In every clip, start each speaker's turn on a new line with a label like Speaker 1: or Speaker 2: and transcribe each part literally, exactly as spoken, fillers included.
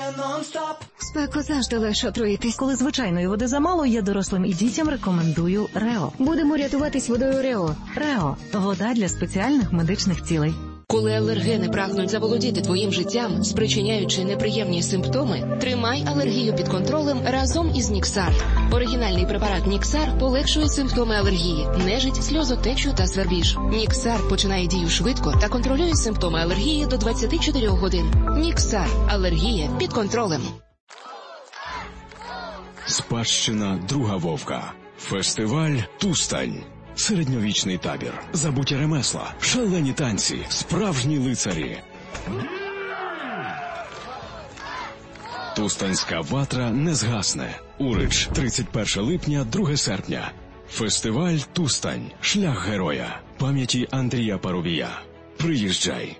Speaker 1: Спеку завжди легше отруїтись. Коли звичайної води замало, я дорослим і дітям рекомендую Рео.
Speaker 2: Будемо рятуватись водою Рео.
Speaker 1: Рео – вода для спеціальних медичних цілей.
Speaker 3: Коли алергени прагнуть заволодіти твоїм життям, спричиняючи неприємні симптоми, тримай алергію під контролем разом із Ніксар. Оригінальний препарат Ніксар полегшує симптоми алергії, нежить, сльозотечу та свербіж. Ніксар починає дію швидко та контролює симптоми алергії до двадцяти чотирьох годин. Ніксар. Алергія під контролем.
Speaker 4: Спадщина Друга Вовка. Фестиваль «Тустань». Середньовічний табір, забуті ремесла, шалені танці, справжні лицарі. Тустанська ватра не згасне. Урич, тридцять перше липня, друге серпня. Фестиваль «Тустань. Шлях героя». Пам'яті Андрія Парубія. Приїжджай.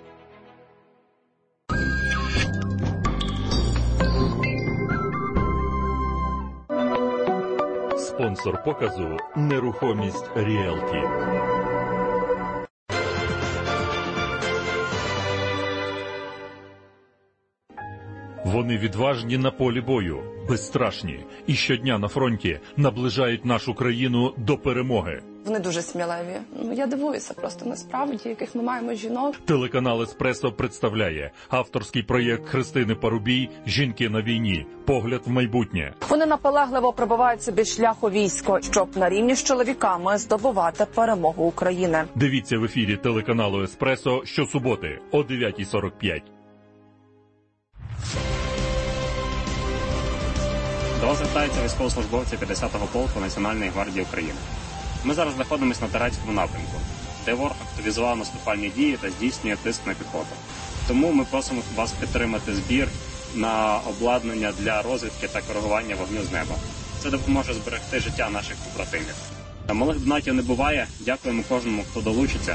Speaker 5: Спонсор показу «Нерухомість Ріелті». Вони відважні на полі бою, безстрашні і щодня на фронті наближають нашу країну до перемоги.
Speaker 6: Вони дуже сміливі. Ну, я дивуюся просто насправді, яких ми маємо жінок.
Speaker 5: Телеканал «Еспресо» представляє авторський проєкт Христини Парубій «Жінки на війні. Погляд в майбутнє».
Speaker 7: Вони наполегливо пробивають собі шлях у військо, щоб на рівні з чоловіками здобувати перемогу України.
Speaker 5: Дивіться в ефірі телеканалу «Еспресо» щосуботи о дев'ятій сорок п'ять.
Speaker 8: До вас звертаються військовослужбовці п'ятдесятого полку Національної гвардії України. Ми зараз знаходимося на Тарацькому напрямку, де ворог активізував наступальні дії та здійснює тиск на піхоту. Тому ми просимо вас підтримати збір на обладнання для розвідки та коригування вогню з неба. Це допоможе зберегти життя наших побратимів. Та малих донатів не буває. Дякуємо кожному, хто долучиться.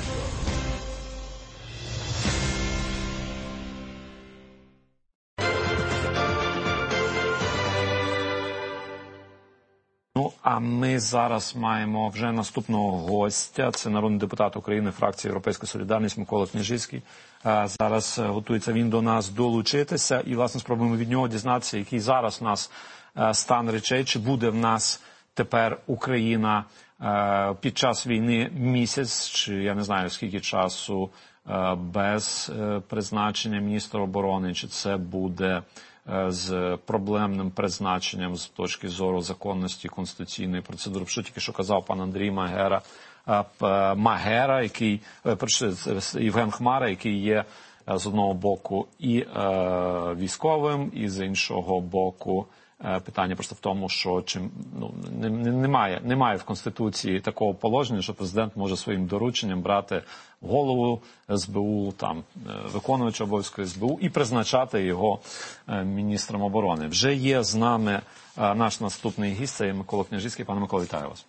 Speaker 9: Ну, а ми зараз маємо вже наступного гостя. Це народний депутат України, фракції «Європейська солідарність» Микола Княжицький. Зараз готується він до нас долучитися. І, власне, спробуємо від нього дізнатися, який зараз у нас стан речей. Чи буде в нас тепер Україна під час війни місяць, чи я не знаю, скільки часу без призначення міністра оборони, чи це буде з проблемним призначенням з точки зору законності конституційної процедури. Що тільки що казав пан Андрій Магера, Магера, який, Євген Хмара, який є з одного боку і військовим, і з іншого боку питання просто в тому, що чим ну немає, немає в Конституції такого положення, що президент може своїм дорученням брати голову ес бе у, там виконувача обов'язку ес бе у і призначати його міністром оборони. Вже є з нами наш наступний гість, це Микола Княжицький. Пане Микола, вітаю вас.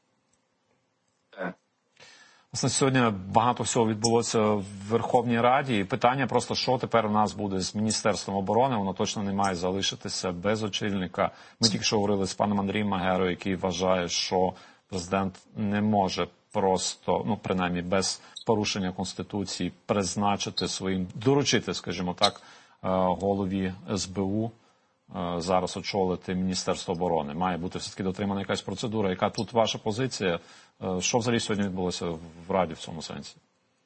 Speaker 9: Власне, сьогодні багато всього відбулося в Верховній Раді. І питання просто, що тепер у нас буде з Міністерством оборони. Воно точно не має залишитися без очільника. Ми тільки що говорили з паном Андрієм Магерою, який вважає, що президент не може просто, ну, принаймні, без порушення Конституції призначити своїм, доручити, скажімо так, голові ес бе у зараз очолити Міністерство оборони. Має бути все-таки дотримана якась процедура. Яка тут ваша позиція? Що взагалі сьогодні відбулося в Раді в цьому сенсі?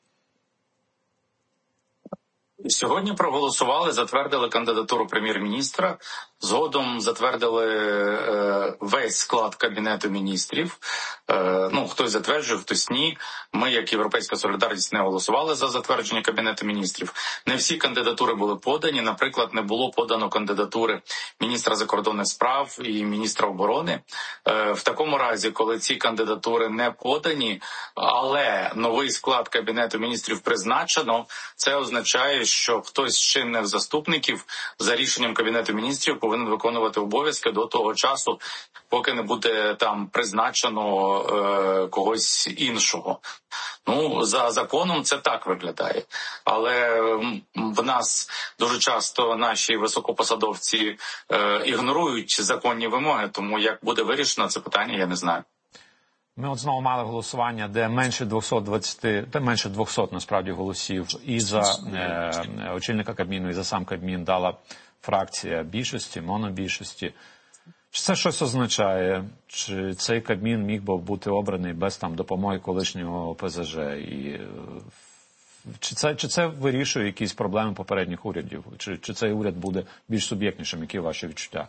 Speaker 10: Сьогодні проголосували, затвердили кандидатуру прем'єр-міністра, згодом затвердили е, весь склад Кабінету міністрів. Е, ну, хтось затверджує, хтось ні. Ми, як Європейська солідарність, не голосували за затвердження Кабінету міністрів. Не всі кандидатури були подані. Наприклад, не було подано кандидатури міністра закордонних справ і міністра оборони. Е, в такому разі, коли ці кандидатури не подані, але новий склад Кабінету міністрів призначено, це означає, що хтось з чинних заступників за рішенням Кабінету міністрів повинен виконувати обов'язки до того часу, поки не буде там призначено е, когось іншого. Ну, за законом це так виглядає. Але в нас дуже часто наші високопосадовці е, ігнорують законні вимоги, тому як буде вирішено це питання, я не знаю.
Speaker 9: Ми от знову мали голосування, де менше двохсот двадцяти, де менше двохсот насправді голосів і за е, очільника Кабміну, і за сам Кабмін дала фракція більшості, монобільшості. Чи це щось означає? Чи цей Кабмін міг би бути обраний без там допомоги колишнього О Пе Зе Же? І чи це, чи це вирішує якісь проблеми попередніх урядів? Чи, чи цей уряд буде більш суб'єктнішим? Які ваші відчуття?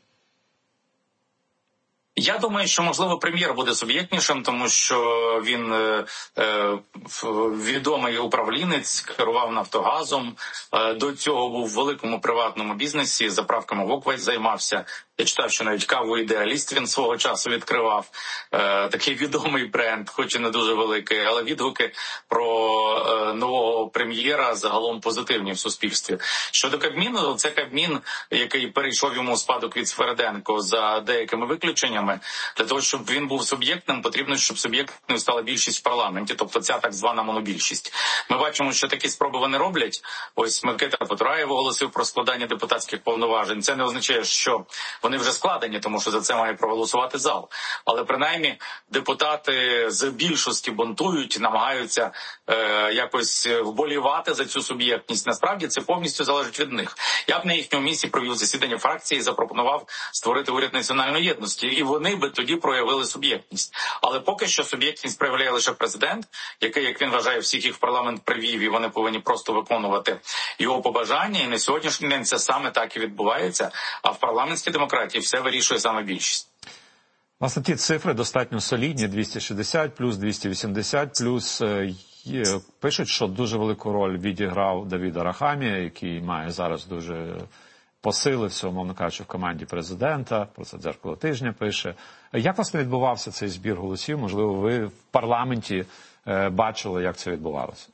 Speaker 10: Я думаю, що, можливо, прем'єр буде суб'єктнішим, тому що він е, е, відомий управлінець, керував «Нафтогазом», е, до цього був в великому приватному бізнесі, заправками «Воквейт» займався. Я читав, що навіть каву «Ідеаліст» він свого часу відкривав. Е, такий відомий бренд, хоч і не дуже великий, але відгуки про е, нового прем'єра загалом позитивні в суспільстві. Щодо Кабміну, це Кабмін, який перейшов йому у спадок від Свериденко за деякими виключеннями. Для того, щоб він був суб'єктним, потрібно, щоб суб'єктною стала більшість в парламенті, тобто ця так звана монобільшість. Ми бачимо, що такі спроби вони роблять. Ось Микита Потураєв оголосив про складання депутатських повноважень. Це не означає, що вони вже складені, тому що за це має проголосувати зал. Але принаймні депутати з більшості бунтують, намагаються е, якось вболівати за цю суб'єктність. Насправді це повністю залежить від них. Я б на їхньому місці провів засідання фракції і запропонував створити уряд національної єдності. І вони би тоді проявили суб'єктність. Але поки що суб'єктність проявляє лише президент, який, як він вважає, всіх їх в парламент привів, і вони повинні просто виконувати його побажання. І на сьогоднішній день це саме так і відбувається. А в парламентській демократії все вирішує саме більшість.
Speaker 9: Власне, ті цифри достатньо солідні, двісті шістдесят плюс, двісті вісімдесят плюс. Є, пишуть, що дуже велику роль відіграв Давід Арахамія, який має зараз дуже посилився, умовно кажучи, в команді президента. Про це «Дзеркало тижня» пише. Як, власне, відбувався цей збір голосів? Можливо, ви в парламенті е, бачили, як це відбувалося?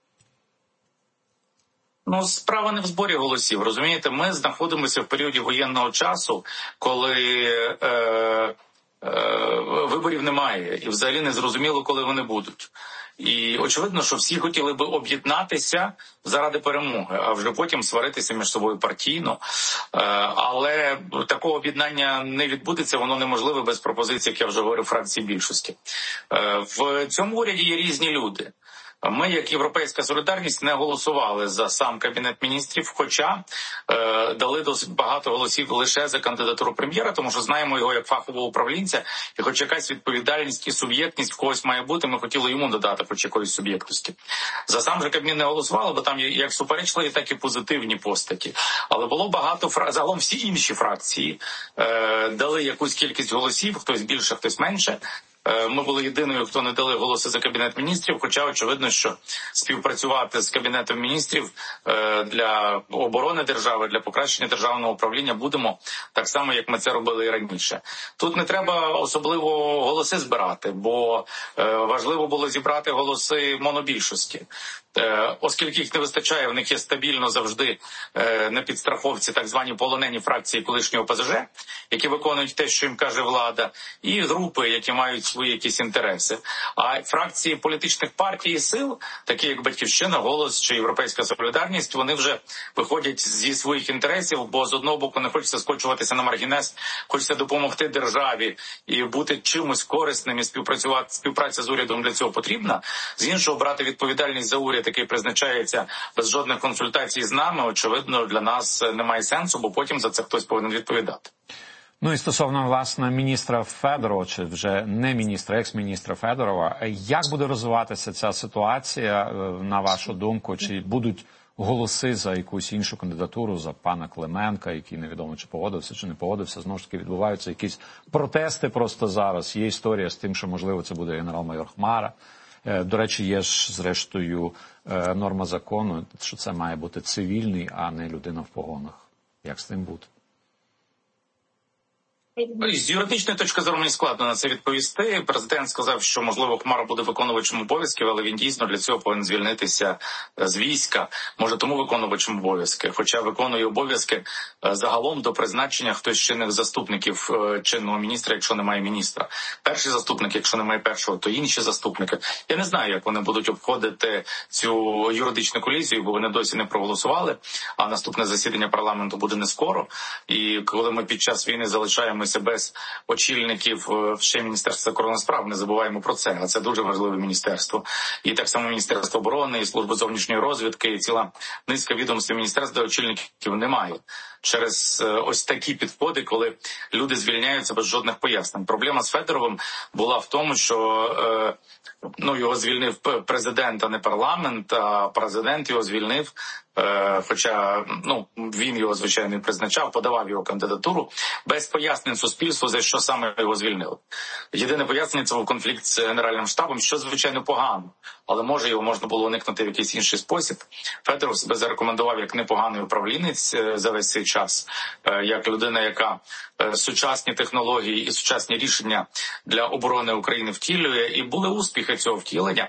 Speaker 10: Ну, справа не в зборі голосів, розумієте? Ми знаходимося в періоді воєнного часу, коли е, е, виборів немає, і взагалі не зрозуміло, коли вони будуть. І очевидно, що всі хотіли би об'єднатися заради перемоги, а вже потім сваритися між собою партійно. Але такого об'єднання не відбудеться, воно неможливе без пропозицій, як я вже говорив, фракції більшості. В цьому уряді є різні люди. Ми, як Європейська солідарність, не голосували за сам Кабінет міністрів, хоча е, дали досить багато голосів лише за кандидатуру прем'єра, тому що знаємо його як фахового управлінця, і хоч якась відповідальність і суб'єктність в когось має бути, ми хотіли йому додати хоч якоїсь суб'єктності. За сам же Кабмін не голосували, бо там є як суперечливі, так і позитивні постаті. Але було багато фракцій, загалом всі інші фракції е, дали якусь кількість голосів, хтось більше, хтось менше. Ми були єдиною, хто не дали голоси за Кабінет міністрів, хоча очевидно, що співпрацювати з Кабінетом міністрів для оборони держави, для покращення державного управління будемо так само, як ми це робили і раніше. Тут не треба особливо голоси збирати, бо важливо було зібрати голоси монобільшості. Оскільки їх не вистачає, в них є стабільно завжди на підстраховці так звані полонені фракції колишнього О Пе Зе Же, які виконують те, що їм каже влада, і групи, які мають свої якісь інтереси. А фракції політичних партій і сил, такі як «Батьківщина», «Голос» чи «Європейська солідарність», вони вже виходять зі своїх інтересів, бо з одного боку не хочеться скочуватися на маргінес, хочеться допомогти державі і бути чимось корисним, і співпрацювати, співпраця з урядом для цього потрібна. З іншого, брати відповідальність за уряд, який призначається без жодних консультацій з нами, очевидно, для нас немає сенсу, бо потім за це хтось повинен відповідати.
Speaker 9: Ну і стосовно, власне, міністра Федорова, чи вже не міністра, екс-міністра Федорова, як буде розвиватися ця ситуація, на вашу думку? Чи будуть голоси за якусь іншу кандидатуру, за пана Клименка, який невідомо, чи погодився, чи не погодився? Знову ж таки, відбуваються якісь протести просто зараз. Є історія з тим, що, можливо, це буде генерал-майор Хмара. До речі, є ж, зрештою, норма закону, що це має бути цивільний, а не людина в погонах. Як з тим бути?
Speaker 10: З юридичної точки зору мені складно на це відповісти. Президент сказав, що, можливо, Хмара буде виконувачем обов'язків, але він дійсно для цього повинен звільнитися з війська. Може, тому виконувачем обов'язки. Хоча виконує обов'язки загалом до призначення хтось з чинних заступників чинного міністра, якщо немає міністра. Перший заступник, якщо немає першого, то інші заступники. Я не знаю, як вони будуть обходити цю юридичну колізію, бо вони досі не проголосували, а наступне засідання парламенту буде не скоро. І коли ми під час війни залишаємо залишаємося без очільників ще Міністерства закордонних справ, не забуваємо про це, а це дуже важливе міністерство. І так само Міністерство оборони, і Служба зовнішньої розвідки, і ціла низка відомств міністерств, де очільників немає. Через ось такі підходи, коли люди звільняються без жодних пояснень. Проблема з Федоровим була в тому, що ну, його звільнив президент, а не парламент, а президент його звільнив, хоча ну, він його, звичайно, призначав, подавав його кандидатуру, без пояснень суспільству, за що саме його звільнили. Єдине пояснення – це був конфлікт з Генеральним штабом, що, звичайно, погано, але може його можна було уникнути в якийсь інший спосіб. Федоров себе зарекомендував як непоганий управлінець за весь цей час, як людина, яка сучасні технології і сучасні рішення для оборони України втілює, і були успіхи цього втілення.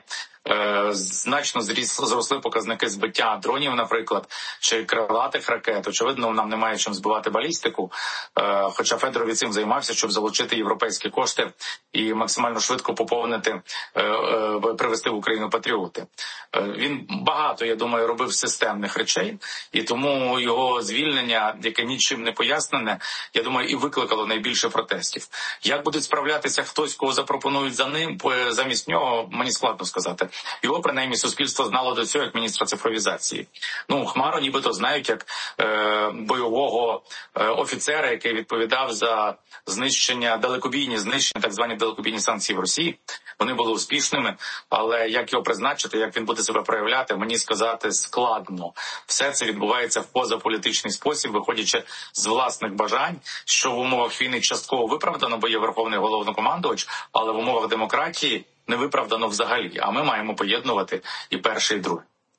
Speaker 10: Значно зросли показники збиття дронів, наприклад, чи крилатих ракет. Очевидно, нам немає чим збивати балістику, хоча Федоров і цим займався, щоб залучити європейські кошти і максимально швидко поповнити, привести в Україну патріоти. Він багато, я думаю, робив системних речей, і тому його звільнення, яке нічим не пояснене, я думаю, і викликало найбільше протестів. Як будуть справлятися хтось, кого запропонують за ним, замість нього, мені складно сказати. Його, принаймні, суспільство знало до цього як міністра цифровізації. Ну, Хмару нібито знають як е, бойового е, офіцера, який відповідав за знищення, далекобійні знищення, так звані далекобійні санкції в Росії. Вони були успішними, але як його призначити, як він буде себе проявляти, мені сказати складно. Все це відбувається в позаполітичний спосіб, виходячи з власних бажань, що в умовах війни частково виправдано, бо є Верховний Головнокомандувач, але в умовах демократії не виправдано взагалі, а ми маємо поєднувати і перше, і друге.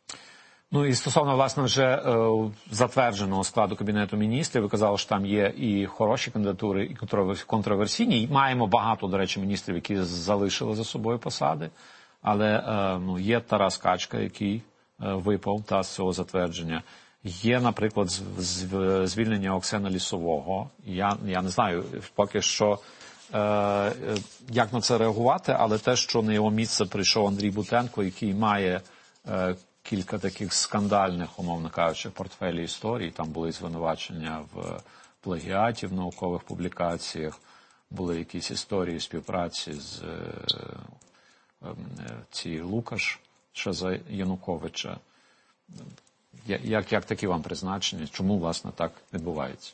Speaker 9: Ну і стосовно, власне, вже е, затвердженого складу Кабінету міністрів, ви казали, що там є і хороші кандидатури, і контроверсійні. І маємо багато, до речі, міністрів, які залишили за собою посади, але е, ну, є Тарас Качка, який е, випав та з цього затвердження. Є, наприклад, звільнення Оксана Лісового. Я, я не знаю, поки що, Е, як на це реагувати, але те, що на його місце прийшов Андрій Бутенко, який має е, кілька таких скандальних, умовно кажучи, портфелі історій, там були звинувачення в плагіаті в наукових публікаціях, були якісь історії співпраці з е, е, цією Лукаш, що за Януковича. Як, як такі вам призначення? Чому, власне, так відбувається?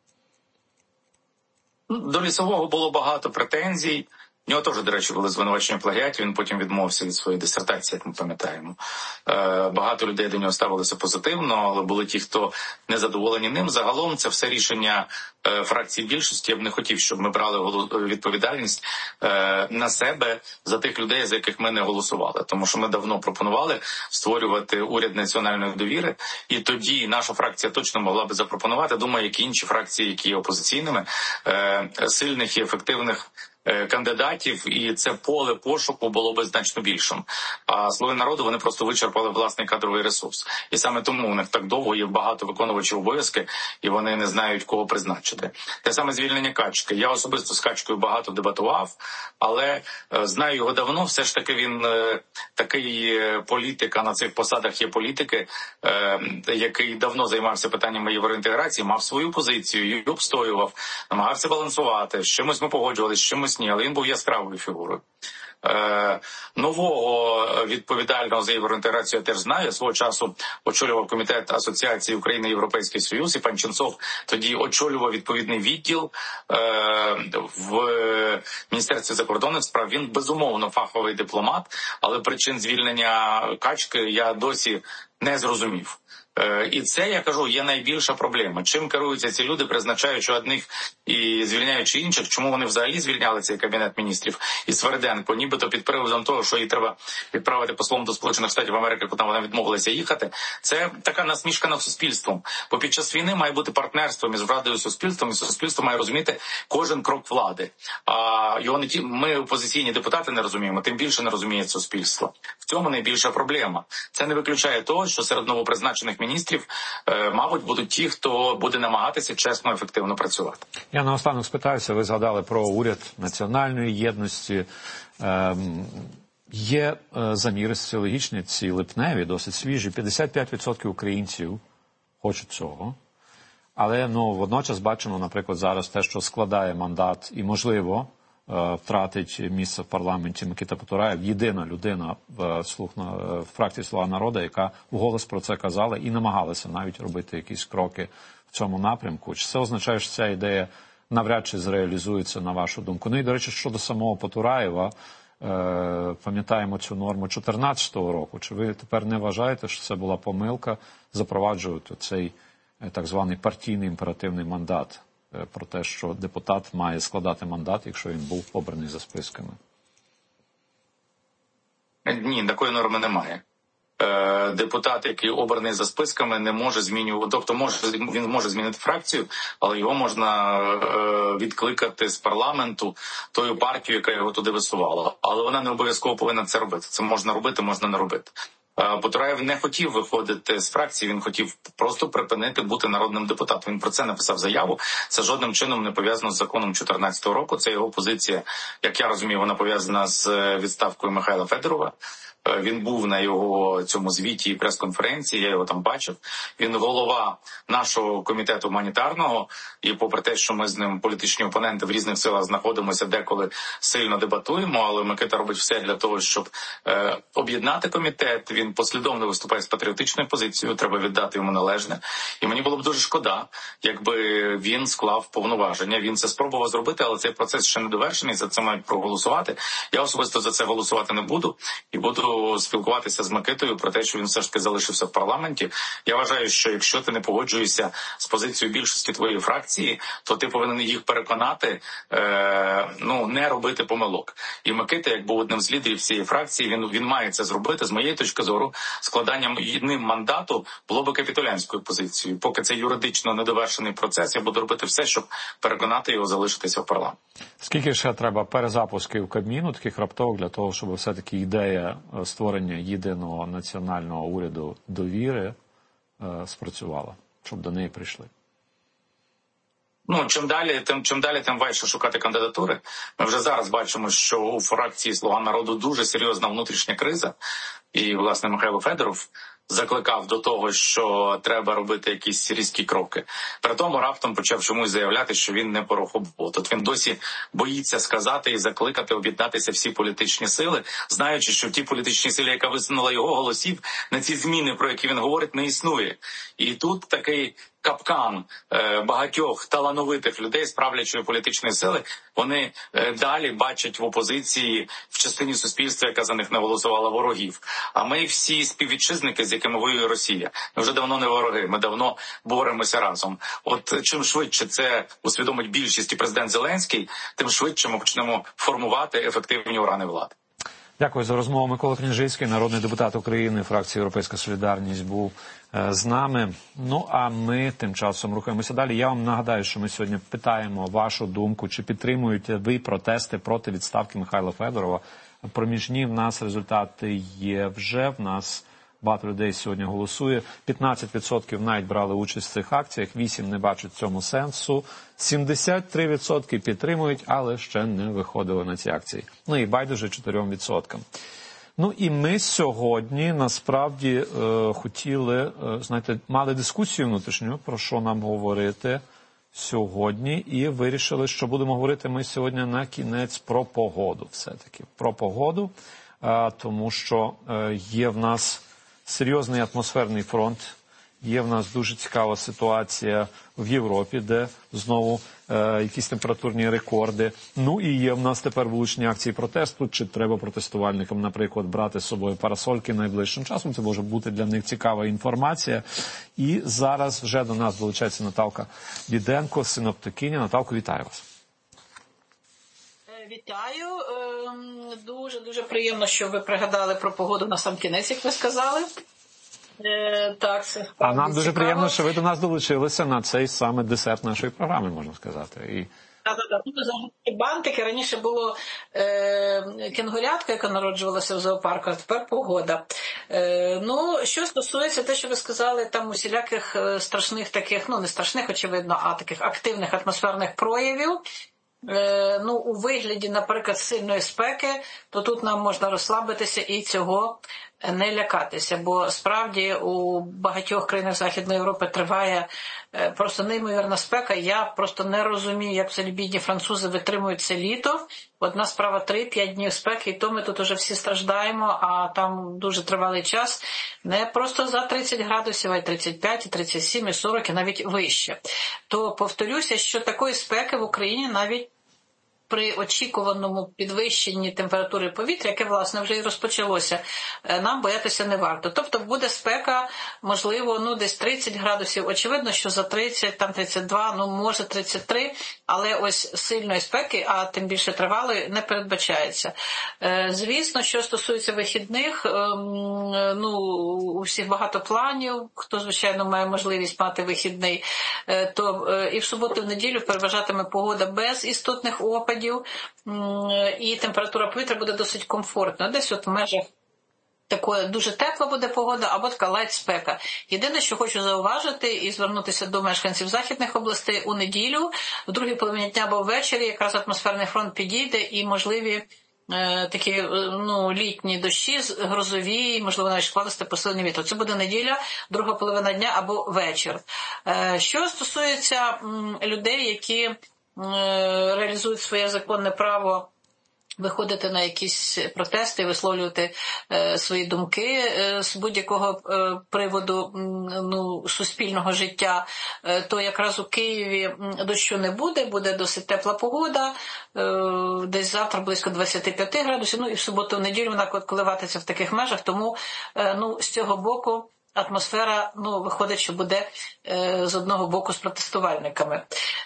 Speaker 10: До Лісового було багато претензій. В нього теж, до речі, були звинувачення в плагіаті, він потім відмовився від своєї дисертації, як ми пам'ятаємо. Е, багато людей до нього ставилися позитивно, але були ті, хто не задоволені ним. Загалом це все рішення е, фракції більшості. Я б не хотів, щоб ми брали відповідальність е, на себе за тих людей, за яких ми не голосували. Тому що ми давно пропонували створювати уряд національної довіри, і тоді наша фракція точно могла би запропонувати, думаю, як і інші фракції, які є опозиційними, е, сильних і ефективних кандидатів, і це поле пошуку було би значно більшим. А «Слуги народу» вони просто вичерпали власний кадровий ресурс. І саме тому у них так довго є багато виконувачів обов'язки, і вони не знають, кого призначити. Те саме звільнення Качки. Я особисто з Качкою багато дебатував, але е, знаю його давно. Все ж таки він е, такий політик, а на цих посадах є політики, е, який давно займався питаннями євроінтеграції, мав свою позицію, її обстоював, намагався балансувати. З чимось ми погоджувалися, з чимось ні, але він був яскравою фігурою. Е, нового відповідального за євроінтеграцію я теж знаю. Свого часу очолював комітет Асоціації України Європейський Союз, і пан Ченцов тоді очолював відповідний відділ е, в Міністерстві закордонних справ. Він, безумовно, фаховий дипломат, але причин звільнення Качки я досі не зрозумів. І це, я кажу, є найбільша проблема. Чим керуються ці люди, призначаючи одних і звільняючи інших? Чому вони взагалі звільняли цей Кабінет міністрів? І Свериденко, нібито під приводом того, що її треба відправити послом до Сполучених Штатів Америки, куди вона відмовилася їхати. Це така насмішка над суспільством. Бо під час війни має бути партнерство між владою і суспільством, і суспільство має розуміти кожен крок влади. А його не ті, ми, опозиційні депутати, не розуміємо, тим більше не розуміє суспільство. В цьому найбільша проблема. Це не виключає того, що серед новопризначених міністрів, е, мабуть, будуть ті, хто буде намагатися чесно, ефективно працювати.
Speaker 9: Я наостанок спитаюся, ви згадали про уряд національної єдності. Е, є е, заміри соціологічні, ці липневі, досить свіжі. п'ятдесят п'ять відсотків українців хочуть цього. Але ну, водночас бачимо, наприклад, зараз те, що складає мандат і, можливо, втратить місце в парламенті Микита Потураєв, єдина людина в, слух, в фракції «Слуга народу», яка вголос про це казала і намагалася навіть робити якісь кроки в цьому напрямку. Чи це означає, що ця ідея навряд чи зреалізується, на вашу думку? Ну і, до речі, щодо самого Потураєва, пам'ятаємо цю норму чотирнадцятого року. Чи ви тепер не вважаєте, що це була помилка запроваджувати цей так званий партійний імперативний мандат, про те, що депутат має складати мандат, якщо він був обраний за списками?
Speaker 10: Ні, такої норми немає. Депутат, який обраний за списками, не може змінювати, тобто може, він може змінити фракцію, але його можна відкликати з парламенту тою партією, яка його туди висувала. Але вона не обов'язково повинна це робити. Це можна робити, можна не робити. Потураєв не хотів виходити з фракції, він хотів просто припинити бути народним депутатом. Він про це написав заяву. Це жодним чином не пов'язано з законом чотирнадцятого року. Це його позиція, як я розумію, вона пов'язана з відставкою Михайла Федорова. Він був на його цьому звіті і прес-конференції, я його там бачив. Він голова нашого комітету гуманітарного, і попри те, що ми з ним політичні опоненти в різних силах знаходимося, деколи сильно дебатуємо, але Микита робить все для того, щоб е, об'єднати комітет. Він послідовно виступає з патріотичною позицією, треба віддати йому належне. І мені було б дуже шкода, якби він склав повноваження. Він це спробував зробити, але цей процес ще не довершений, за це мають проголосувати. Я особисто за це голосувати не буду і буду спілкуватися з Микитою про те, що він все ж таки залишився в парламенті. Я вважаю, що якщо ти не погоджуєшся з позицією більшості твоєї фракції, то ти повинен їх переконати, е, ну, не робити помилок. І Микита, як був одним з лідерів цієї фракції, він, він має це зробити. З моєї точки зору, складанням одним мандату було би капітулянською позицією. Поки це юридично недовершений процес, я буду робити все, щоб переконати його залишитися в парламенті.
Speaker 9: Скільки ще треба перезапусків Кабміну, таких раптових, для того, щоб все-таки ідея створення єдиного національного уряду довіри е, спрацювала, щоб до неї прийшли?
Speaker 10: Ну, чим далі, тим, чим далі, тим важче шукати кандидатури. Ми вже зараз бачимо, що у фракції «Слуга народу» дуже серйозна внутрішня криза. І, власне, Михайло Федоров закликав до того, що треба робити якісь різкі кроки. При тому раптом почав чомусь заявляти, що він не порохобот. От він досі боїться сказати і закликати об'єднатися всі політичні сили, знаючи, що в тій політичній силі, яка висунула його голосів, на ці зміни, про які він говорить, не існує. І тут такий капкан е, багатьох талановитих людей з правлячої політичної сили, вони е, далі бачать в опозиції, в частині суспільства, яка за них не голосувала, ворогів. А ми всі співвітчизники, з якими воює Росія. Ми вже давно не вороги, ми давно боремося разом. От чим швидше це усвідомить більшість і президент Зеленський, тим швидше ми почнемо формувати ефективні органи влади.
Speaker 9: Дякую за розмову. Микола Княжицький, народний депутат України, фракції «Європейська солідарність», був з нами. Ну, а ми тим часом рухаємося далі. Я вам нагадаю, що ми сьогодні питаємо вашу думку, чи підтримуєте ви протести проти відставки Михайла Федорова. Проміжні в нас результати є вже, в нас багато людей сьогодні голосує. п'ятнадцять відсотків навіть брали участь в цих акціях, вісім відсотків не бачать в цьому сенсу, сімдесят три відсотки підтримують, але ще не виходили на ці акції. Ну і байдуже чотирьом відсоткам. Ну і ми сьогодні насправді е, хотіли, е, знаєте, мали дискусію внутрішню, про що нам говорити сьогодні, і вирішили, що будемо говорити ми сьогодні на кінець про погоду все-таки. Про погоду, е, тому що е, є в нас серйозний атмосферний фронт, є в нас дуже цікава ситуація в Європі, де знову е, якісь температурні рекорди. Ну і є в нас тепер вуличні акції протесту, чи треба протестувальникам, наприклад, брати з собою парасольки найближчим часом. Це може бути для них цікава інформація. І зараз вже до нас долучається Наталка Діденко, синоптикиня. Наталко, вітаю вас.
Speaker 11: Вітаю. Дуже-дуже приємно, що ви пригадали про погоду на сам кінець, як ви сказали. Е, так, це
Speaker 9: а нам дуже
Speaker 11: цікаво.
Speaker 9: Приємно, що ви до нас долучилися на цей саме десерт нашої програми, можна сказати. І...
Speaker 11: Так, так, так. Бантики. Раніше було е, кенгурятка, яка народжувалася в зоопарку, а тепер погода. Е, ну, що стосується те, що ви сказали, там усіляких страшних таких, ну не страшних, очевидно, а таких активних атмосферних проявів, е, ну, у вигляді, наприклад, сильної спеки, то тут нам можна розслабитися і цього не лякатися, бо справді у багатьох країнах Західної Європи триває просто неймовірна спека. Я просто не розумію, як взагалі бідні французи витримують це літо. Одна справа три-п'ять днів спеки, і то ми тут уже всі страждаємо, а там дуже тривалий час. Не просто за тридцять градусів, а й тридцять п'ять, і тридцять сім, і сорок, і навіть вище. То повторюся, що такої спеки в Україні навіть при очікуваному підвищенні температури повітря, яке, власне, вже і розпочалося, нам боятися не варто. Тобто буде спека, можливо, ну десь тридцять градусів. Очевидно, що за тридцять, там тридцять два, ну може тридцять три, але ось сильної спеки, а тим більше тривалої, не передбачається. Звісно, що стосується вихідних, ну у всіх багато планів, хто, звичайно, має можливість мати вихідний, то і в суботу, і в неділю переважатиме погода без істотних опадів, і температура повітря буде досить комфортна. Десь от в межах такої дуже тепла буде погода, або така лайт спека. Єдине, що хочу зауважити і звернутися до мешканців західних областей, у неділю, в другій половині дня або ввечері, якраз атмосферний фронт підійде і можливі е, такі ну, літні дощі, грозові, можливо, навіть шквалисте посилення вітру. Це буде неділя, друга половина дня або вечір. Е, що стосується м, людей, які реалізують своє законне право виходити на якісь протести і висловлювати е, свої думки е, з будь-якого е, приводу ну, суспільного життя, е, то якраз у Києві дощу не буде, буде досить тепла погода, е, десь завтра близько двадцять п'ять градусів, ну і в суботу, в неділю вона коливатиться в таких межах, тому е, ну, з цього боку атмосфера, ну, виходить, що буде е, з одного боку з протестувальниками.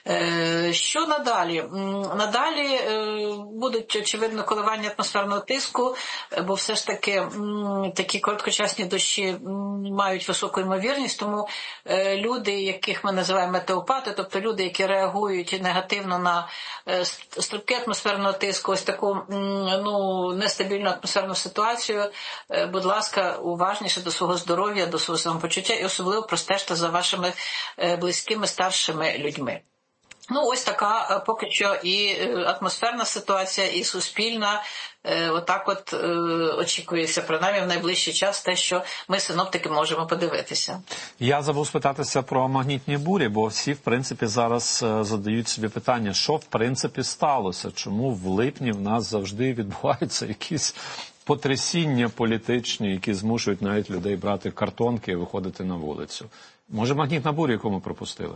Speaker 11: Е, що надалі? Надалі е, будуть, очевидно, коливання атмосферного тиску, бо все ж таки м, такі короткочасні дощі м, мають високу ймовірність, тому е, люди, яких ми називаємо метеопати, тобто люди, які реагують негативно на е, стрибки атмосферного тиску, ось таку м, ну, нестабільну атмосферну ситуацію, е, будь ласка, уважніше до свого здоров'я, до свого самопочуття і особливо простежте за вашими близькими старшими людьми. Ну, ось така поки що і атмосферна ситуація, і суспільна. Отак от очікується, принаймні в найближчий час, те, що ми, синоптики, можемо подивитися.
Speaker 9: Я забув спитатися про магнітні бурі, бо всі, в принципі, зараз задають собі питання, що, в принципі, сталося? Чому в липні в нас завжди відбуваються якісь потрясіння політичні, які змушують навіть людей брати картонки і виходити на вулицю? Може, магнітна буря, яку ми пропустили?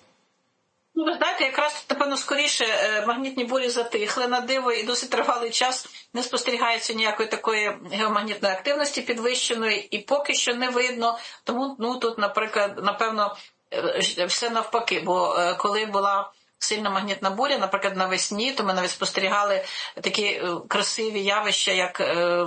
Speaker 11: Ну, ви знаєте, якраз, напевно, скоріше магнітні бурі затихли на диво, і досить тривалий час не спостерігається ніякої такої геомагнітної активності підвищеної, і поки що не видно. Тому, ну, тут, наприклад, напевно, все навпаки, бо коли була сильна магнітна буря, наприклад, навесні, то ми навіть спостерігали такі красиві явища, як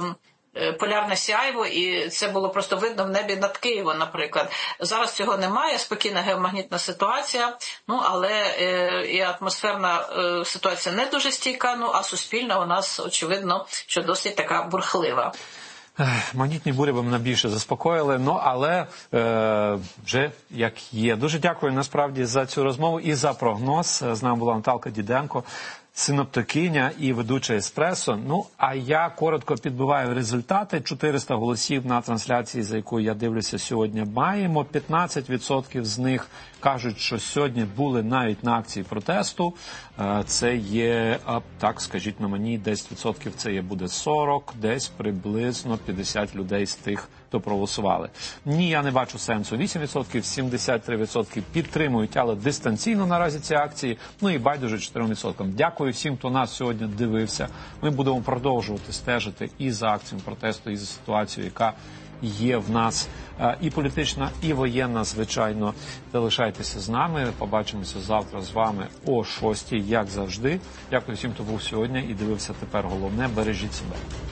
Speaker 11: полярне сяйво, і це було просто видно в небі над Києвом, наприклад. Зараз цього немає, спокійна геомагнітна ситуація, ну, але е, і атмосферна е, ситуація не дуже стійка, ну, а суспільна у нас, очевидно, що досить така бурхлива.
Speaker 9: Магнітні бурі ви мене більше заспокоїли, ну, але е, вже як є. Дуже дякую, насправді, за цю розмову і за прогноз. З нами була Наталка Діденко, синоптикиня і ведуча «Еспресо». Ну, а я коротко підбиваю результати. чотириста голосів на трансляції, за якою я дивлюся сьогодні, маємо. п'ятнадцять відсотків з них кажуть, що сьогодні були навіть на акції протесту. Це є, так, скажіть на мені, десять відсотків це є буде сорок, десь приблизно п'ятдесят людей з тих, хто проголосували. Ні, я не бачу сенсу. вісім відсотків, сімдесят три відсотки підтримують, але дистанційно наразі ці акції. Ну і байдуже чотирьом відсоткам. Дякую всім, хто нас сьогодні дивився. Ми будемо продовжувати стежити і за акціями протесту, і за ситуацією, яка є в нас і політична, і воєнна, звичайно. Залишайтеся з нами. Побачимося завтра з вами о шостій, як завжди. Дякую всім, хто був сьогодні і дивився тепер головне. Бережіть себе.